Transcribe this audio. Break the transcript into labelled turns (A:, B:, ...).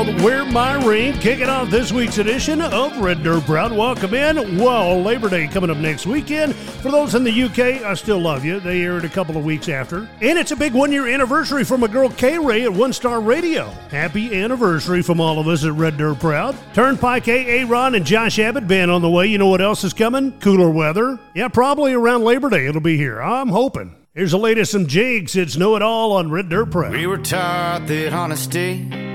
A: Wear My Ring, kicking off this week's edition of Red Dirt Proud. Welcome in. Well, Labor Day coming up next weekend. For those in the UK, I still love you. They aired a couple of weeks after. And it's a big one-year anniversary for my girl K-Ray at One Star Radio. Happy anniversary from all of us at Red Dirt Proud. Turnpike A-Ron and Josh Abbott band on the way. You know what else is coming? Cooler weather. Yeah, probably around Labor Day it'll be here. I'm hoping. Here's the latest from Jakes. It's Know It All on Red Dirt Proud.
B: We were taught that honesty